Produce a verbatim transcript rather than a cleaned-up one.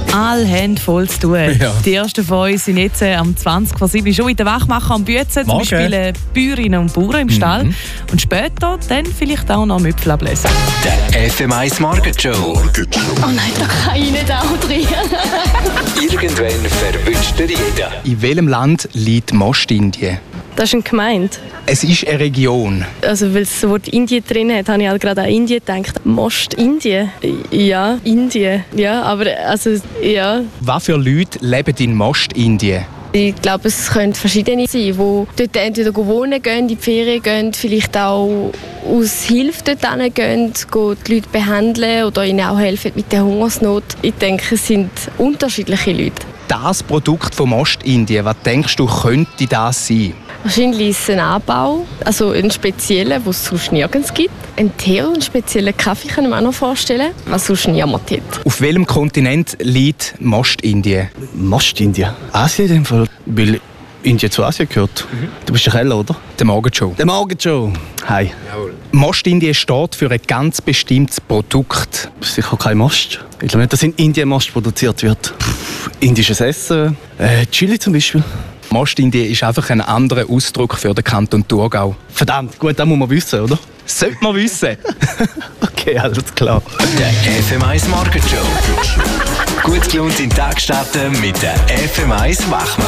Alle haben voll zu tun. Ja. Die ersten von uns sind jetzt äh, am zwanzig vor sieben schon wieder Wachmacher am Bützen. Zum Beispiel äh, Bäuerinnen und Bauern im Stall. Mhm. Und später dann vielleicht auch noch Müpfel ablesen. Der F M eins Morgenshow. Oh nein, da kann ich nicht auch drin. Irgendwann verwünscht er jeden. In welchem Land liegt Mostindien? Das ist eine Gemeinde. Es ist eine Region. Also, weil es das Wort Indien drin hat, habe ich halt gerade an Indien gedacht. Most Indien? Ja, Indien. Ja, aber also, ja. Was für Leute leben in Mostindien? Ich glaube, es können verschiedene sein, die dort entweder wohnen gehen, in die Ferien gehen, vielleicht auch aus Hilfe dort gehen, die Leute behandeln oder ihnen auch helfen mit der Hungersnot. Ich denke, es sind unterschiedliche Leute. Das Produkt von Mostindien, was denkst du, könnte das sein? Wahrscheinlich ist es ein Anbau, also ein spezieller, den es sonst nirgends gibt. Ein Tee und einen speziellen Kaffee kann ich mir auch noch vorstellen, was sonst niemand hat. Auf welchem Kontinent liegt Mostindien? Mostindien? Asien in dem Fall, weil Indien zu Asien gehört. Mhm. Du bist der Keller, oder? Der Morgenshow. Der Morgenshow. Hi. Jawohl. Mostindien steht für ein ganz bestimmtes Produkt. Sicher kein Most. Ich glaube nicht, dass in Indien Most produziert wird. Pff, indisches Essen, äh, Chili zum Beispiel. Mostindien ist einfach ein anderer Ausdruck für den Kanton Thurgau. Verdammt, gut, das muss man wissen, oder? Sollte man wissen. Okay, alles klar. Der F M eins Morgenshow. Gut gelaunt in den Tag starten mit der F M eins Wachmann.